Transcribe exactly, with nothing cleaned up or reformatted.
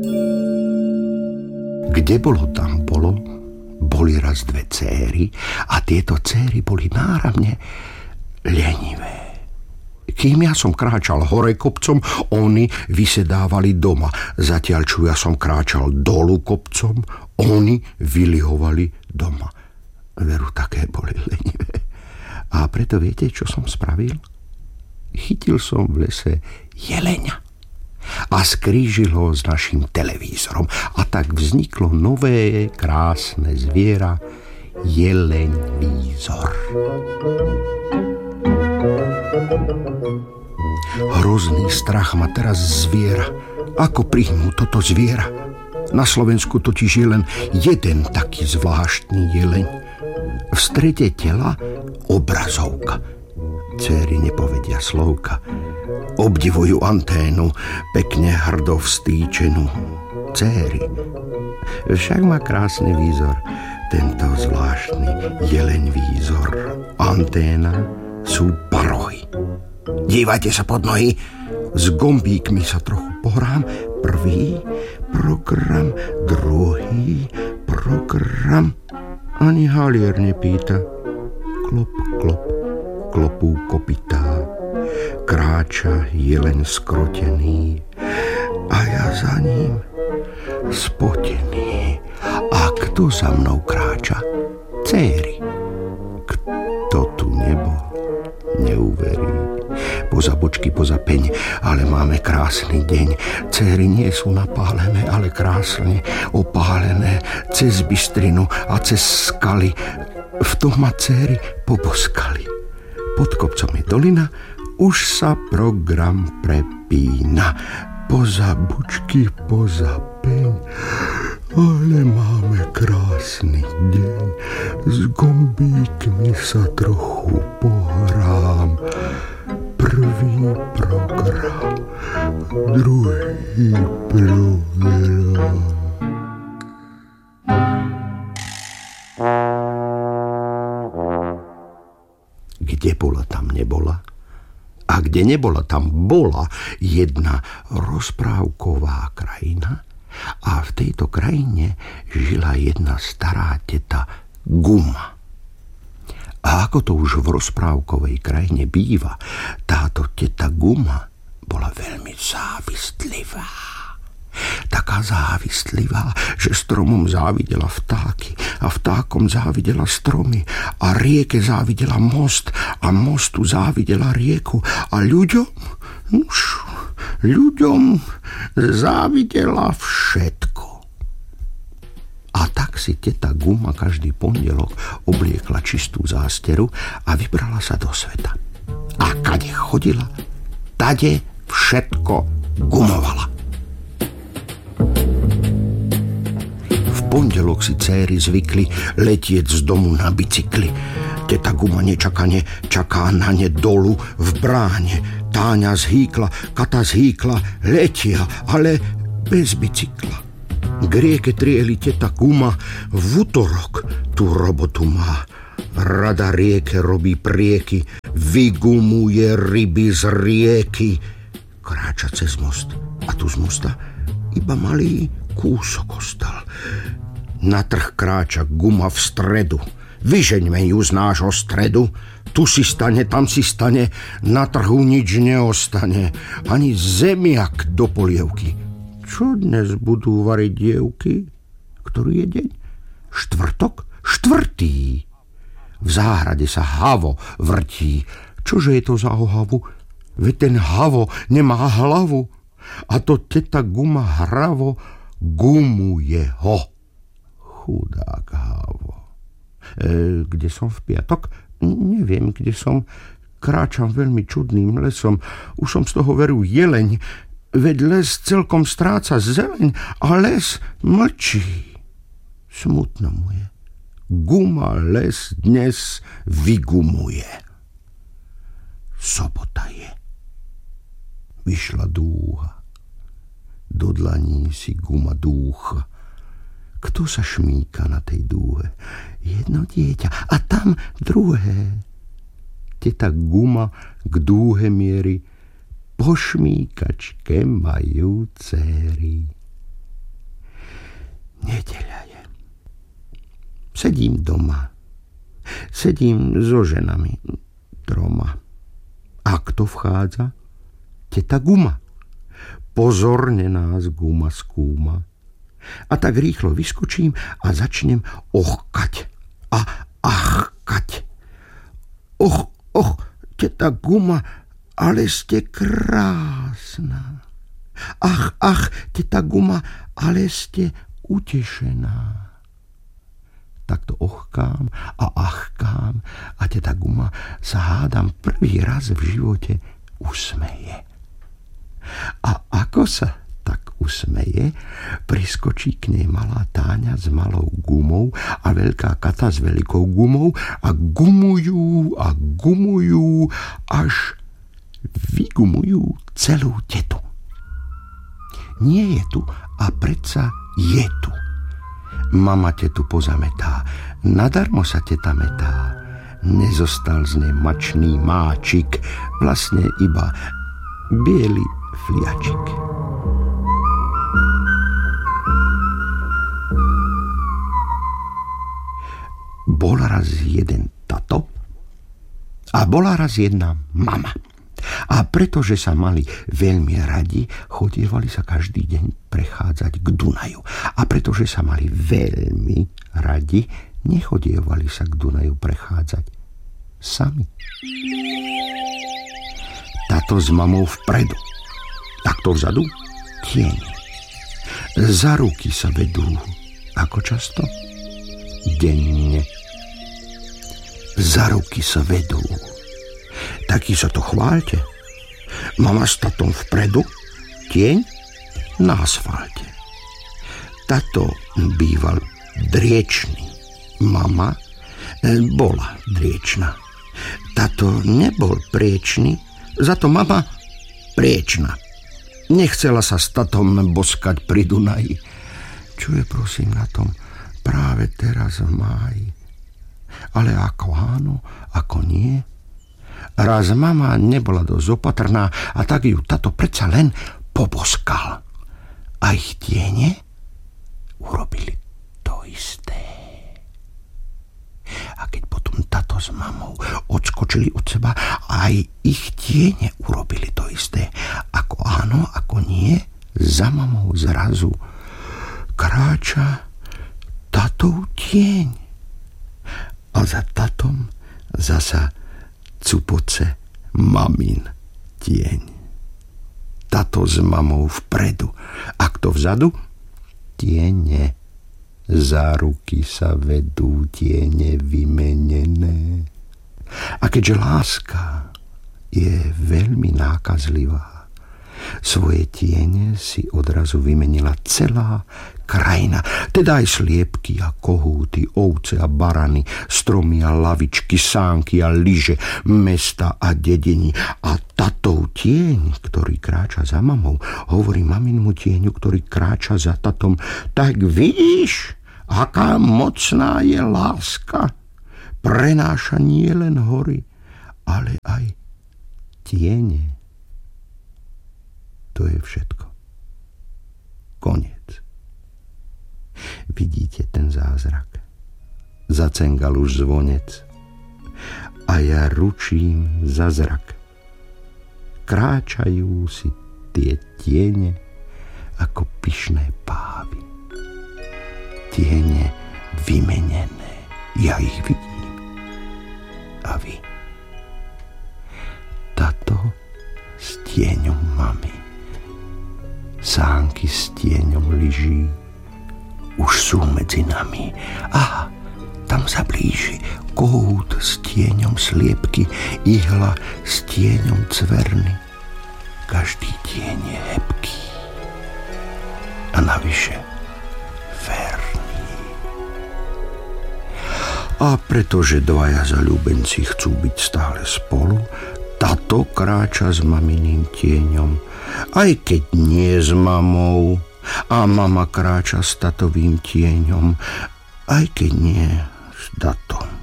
Kde bolo, tam bolo, boli raz dve céry a tieto céry boli náramne lenivé. Kým ja som kráčal hore kopcom, oni vysedávali doma. Zatiaľ, čo ja som kráčal dolu kopcom, oni vylihovali doma. Veru, také boli lenivé. A preto viete, čo som spravil? Chytil som v lese jeleňa a skrížil ho s našim televízorom. A tak vzniklo nové, krásne zviera, jeleň-vízor. Hrozný strach ma teraz zviera. Ako príjmu toto zviera? Na Slovensku totiž je len jeden taký zvláštny jeleň. V strede tela obrazovka. Céry nepovedia slovka. Obdivujú anténu, pekne hrdo vstýčenú. Céry. Však má krásny výzor, tento zvláštny jeleň-vízor. Anténa sú parohy. Dívajte sa pod nohy. S gombíkmi sa trochu pohrám. Prvý program, druhý program. Ani halier nepýta. Klop, klop, klopú kopytá. Kráča jeleň skrotený a ja za ním spotený. A kto za mnou kráča? Céry. Kto tu nebol, neuverí. Poza bočky, poza peň, ale máme krásny deň. Céry nie sú napálené, ale krásne opálené cez bystrinu a cez skaly. V tom ma céry poboskali. Pod kopcom je dolina, už sa program prepína. Poza bučky, poza peň, ale máme krásny deň. S gombíkmi sa trochu pohrám. Prvý program, druhý program. Kde bola, tam nebola. A kde nebola, tam bola jedna rozprávková krajina a v tejto krajine žila jedna stará teta Guma. A ako to už v rozprávkovej krajine býva, táto teta Guma bola veľmi závistlivá. Taká závistlivá, že stromom závidela vtáky a vtákom závidela stromy a rieke závidela most a mostu závidela rieku a ľuďom, už, ľuďom závidela všetko. A tak si teta Guma každý pondelok obliekla čistú zásteru a vybrala sa do sveta. A kade chodila, tade všetko gumovala. V pondelok si céry zvykli letieť z domu na bicykli. Teta Guma nečakane čaká na ne dolu v bráne. Táňa zhýkla, Kata zhýkla, letia, ale bez bicykla. K rieke trieli teta Guma, v utorok tú robotu má. Rada rieke robí prieky, vygumuje ryby z rieky. Kráča cez most a tu z mosta iba malý kúsok ostal. Na trh kráča Guma v stredu. Vyžeňme ju z nášho stredu. Tu si stane, tam si stane, na trhu nič neostane. Ani zemiak do polievky. Čo dnes budú variť dievky? Ktorý je deň? Štvrtok? Štvrtý. V záhrade sa havo vrtí. Čože je to za ohavu? Veď ten havo nemá hlavu. A to teta Guma hravo gumuje ho. Chudák havo. E, kde som v piatok? Neviem, kde som. Kráčam veľmi čudným lesom. Už som z toho veru jeleň. Veď les celkom stráca zeleň a les mlčí. Smutno mu je. Guma les dnes vygumuje. Sobota je. Vyšla dúha. Do dlaní si Guma dúcha. Kto sa šmíka na tej dúhe? Jedno dieťa a tam druhé. Teta Guma k dúhe mierí. Po šmíkačke majú céry. Sedím doma. Sedím so ženami. Troma. A kto vchádza? Teta Guma. Pozorne nás Guma skúma. A tak rýchlo vyskočím a začnem ochkať a achkať. Och, och, teta Guma, ale ste krásna. Ach, ach, teta Guma, ale ste utešená. Takto ochkám a achkám a teta Guma sa hádam prvý raz v živote usmeje. A ako sa tak usmeje, priskočí k nej malá Táňa s malou gumou a veľká Kata s veľkou gumou a gumujú a gumujú, až vygumujú celú tetu. Nie je tu a predsa je tu. Mama tetu pozametá, nadarmo sa teta metá. Nezostal z nej mačný máčik, vlastne iba biely fliačik. Bol raz jeden tato a bola raz jedna mama. A pretože sa mali veľmi radi, chodievali sa každý deň prechádzať k Dunaju. A pretože sa mali veľmi radi, nechodievali sa k Dunaju prechádzať sami. Tato s mamou vpredu, takto vzadu tieni. Za ruky sa vedú. Ako často? Denne. Za ruky sa vedú. Taký sa to chváľte. Mama s tatom vpredu, tieň na asfalte. Tato býval driečný. Mama bola driečna. Tato nebol priečný, za to mama priečna. Nechcela sa s tatom boskať pri Dunaji. Čo je prosím na tom práve teraz v máji? Ale ako áno, ako nie? Raz mama nebola dosť opatrná a tak ju tato predsa len poboskal. A ich tiene urobili to isté. A keď potom tato s mamou odskočili od seba, aj ich tiene urobili to isté. Ako áno, ako nie, za mamou zrazu kráča tatov tieň. A za tatom zasa cupoce mamin tieň. Tato s mamou vpredu. A kto vzadu? Tiene. Za ruky sa vedú tiene vymenené. A keďže láska je veľmi nákazlivá, svoje tiene si odrazu vymenila celá krajina, teda aj sliepky a kohúty, ovce a barany, stromy a lavičky, sánky a lyže, mesta a dediny. A tatov tieň, ktorý kráča za mamou, hovorí maminmu tieňu, ktorý kráča za tatom: tak vidíš, aká mocná je láska. Prenáša nie len hory, ale aj tiene. To je všetko. Koniec. Vidíte ten zázrak? Zacengal už zvonec. A ja ručím za zrak. Kráčajú si tie tiene ako pyšné pávy. Tiene vymenené. Ja ich vidím. A vy? Tato s tieňom mami. Sánky s tieňom lyží už sú medzi nami. Aha, tam sa blíži kohút s tieňom sliepky, ihla s tieňom cverny. Každý tieň je hebký a navyše verný. A pretože dvaja zaľúbenci chcú byť stále spolu, tato kráča s maminým tieňom, aj keď nie s mamou, a mama kráča s tatovým tieňom, aj keď nie s datom.